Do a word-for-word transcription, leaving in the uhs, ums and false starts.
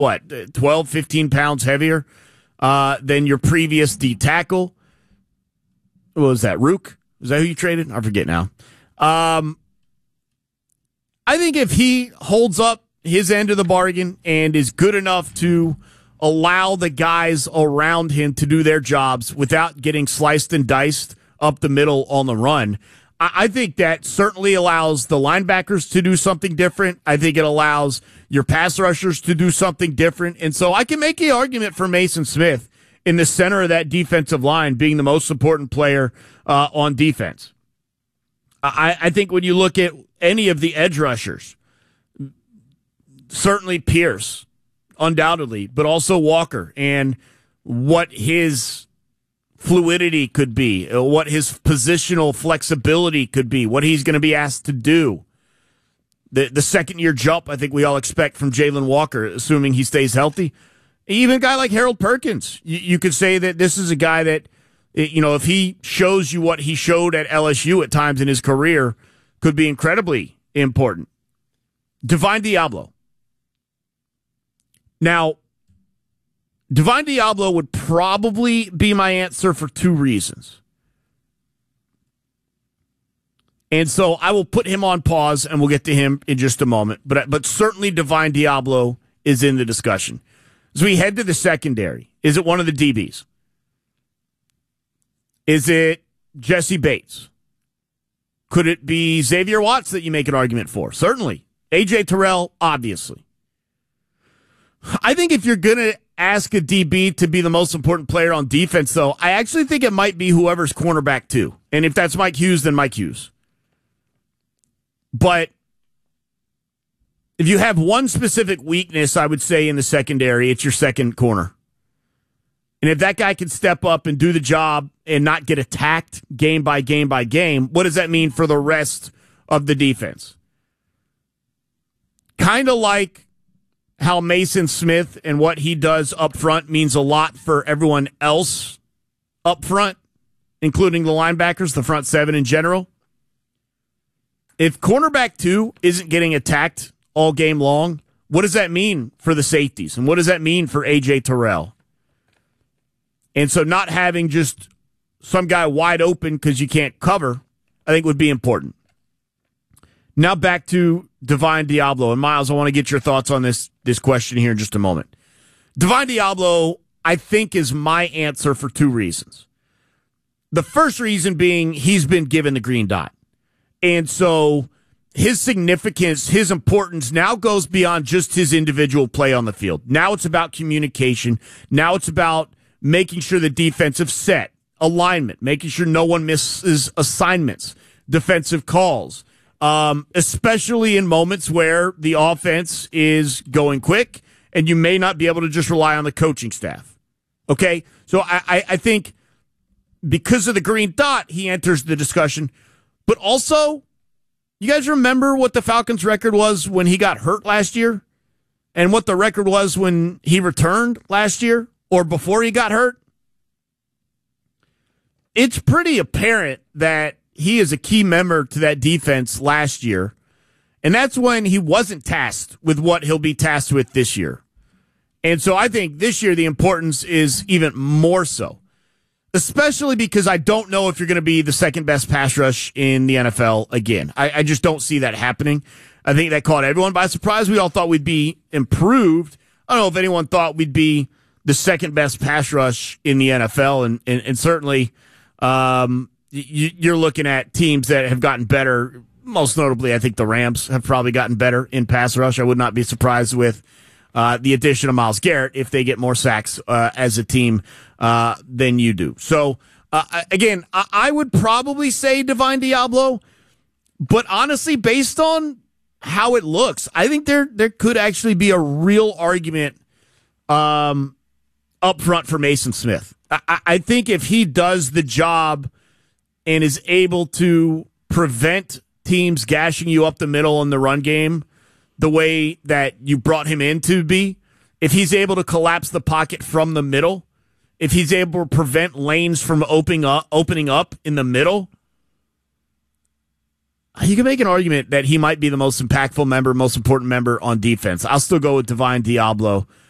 what, twelve, fifteen pounds heavier uh, than your previous D tackle. What was that, Rook? Is that who you traded? I forget now. Um, I think if he holds up his end of the bargain and is good enough to allow the guys around him to do their jobs without getting sliced and diced up the middle on the run, I think that certainly allows the linebackers to do something different. I think it allows your pass rushers to do something different. And so I can make the argument for Mason Smith in the center of that defensive line being the most important player uh, on defense. I, I think when you look at any of the edge rushers, certainly Pierce, undoubtedly, but also Walker and what his fluidity could be, what his positional flexibility could be, what he's going to be asked to do. The the second year jump, I think we all expect from Jalen Walker, assuming he stays healthy. Even a guy like Harold Perkins, you, you could say that this is a guy that, you know, if he shows you what he showed at L S U at times in his career, could be incredibly important. Divine Diablo. Now, Divine Diablo would probably be my answer for two reasons. And so I will put him on pause, and we'll get to him in just a moment. But, but certainly Divine Diablo is in the discussion. As we head to the secondary, is it one of the D Bs? Is it Jesse Bates? Could it be Xavier Watts that you make an argument for? Certainly. A J Terrell, obviously. I think if you're going to ask a D B to be the most important player on defense, though, I actually think it might be whoever's cornerback, too. And if that's Mike Hughes, then Mike Hughes. But if you have one specific weakness, I would say in the secondary, it's your second corner. And if that guy can step up and do the job and not get attacked game by game by game, what does that mean for the rest of the defense? Kind of like how Mason Smith and what he does up front means a lot for everyone else up front, including the linebackers, the front seven in general. If cornerback two isn't getting attacked all game long, what does that mean for the safeties? And what does that mean for A J Terrell? And so not having just some guy wide open because you can't cover, I think would be important. Now back to Divine Diablo. And Miles, I want to get your thoughts on this, this question here in just a moment. Divine Diablo, I think, is my answer for two reasons. The first reason being he's been given the green dot. And so his significance, his importance now goes beyond just his individual play on the field. Now it's about communication. Now it's about making sure the defensive set, alignment, making sure no one misses assignments, defensive calls, um, especially in moments where the offense is going quick and you may not be able to just rely on the coaching staff. Okay? So I, I, I think because of the green dot, he enters the discussion. But also, you guys remember what the Falcons' record was when he got hurt last year? And what the record was when he returned last year? Or before he got hurt? It's pretty apparent that he is a key member to that defense last year. And that's when he wasn't tasked with what he'll be tasked with this year. And so I think this year the importance is even more so. Especially because I don't know if you're going to be the second best pass rush in the N F L again. I, I just don't see that happening. I think that caught everyone by surprise. We all thought we'd be improved. I don't know if anyone thought we'd be the second best pass rush in the N F L. And, and, and certainly um, you, you're looking at teams that have gotten better. Most notably, I think the Rams have probably gotten better in pass rush. I would not be surprised with uh, the addition of Myles Garrett if they get more sacks uh, as a team uh, than you do. So, uh, again, I, I would probably say Divine Diablo, but honestly, based on how it looks, I think there there could actually be a real argument um, up front for Mason Smith. I, I think if he does the job and is able to prevent teams gashing you up the middle in the run game the way that you brought him in to be, if he's able to collapse the pocket from the middle, if he's able to prevent lanes from opening up, opening up in the middle, you can make an argument that he might be the most impactful member, most important member on defense. I'll still go with Divine Diablo